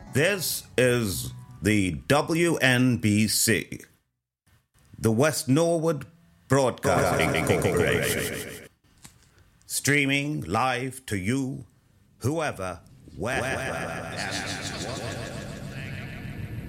This is the WNBC, the West Norwood Broadcasting Corporation, streaming live to you, whoever, wherever, and